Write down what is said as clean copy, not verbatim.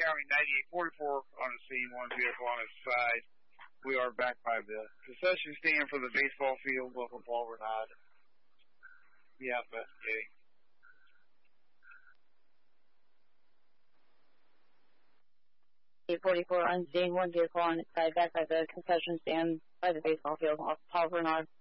County 9844 on the scene, one vehicle on its side. We are back by the concession stand for the baseball field, local Paul Renaud. Yeah, but okay. 844 on scene, one vehicle on its side, back by the concession stand by the baseball field, off Paul Renaud.